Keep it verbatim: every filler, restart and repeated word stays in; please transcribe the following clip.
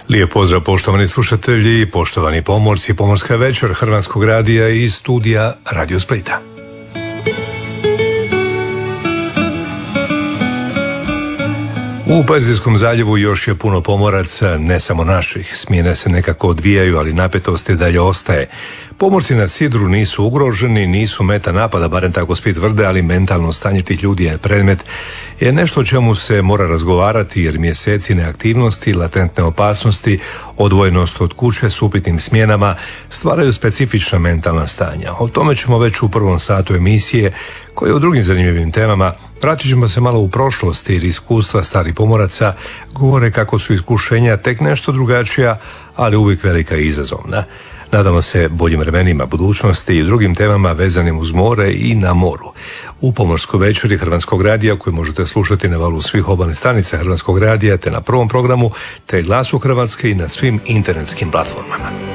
Lijep pozdrav poštovani slušatelji, poštovani pomorci, Pomorska večer Hrvatskog radija iz studija Radio Splita. U Perzijskom zaljevu još je puno pomoraca, ne samo naših. Smjene se nekako odvijaju, ali napetost i dalje ostaje. Pomorci na sidru nisu ugroženi, nisu meta napada, barem tako Split tvrde, ali mentalno stanje tih ljudi je predmet je nešto o čemu se mora razgovarati, jer mjeseci neaktivnosti, latentne opasnosti, odvojenost od kuće s upitnim smjenama stvaraju specifična mentalna stanja. O tome ćemo već u prvom satu emisije, koje u drugim zanimljivim temama. Vratit ćemo se malo u prošlost, jer iskustva starih pomoraca govore kako su iskušenja tek nešto drugačija, ali uvijek velika i izazovna. Nadamo se boljim vremenima budućnosti i drugim temama vezanim uz more i na moru. U Pomorskoj večeri Hrvatskog radija, koju možete slušati na valu svih obalnih stanica Hrvatskog radija, te na prvom programu, te Glasu Hrvatske i na svim internetskim platformama.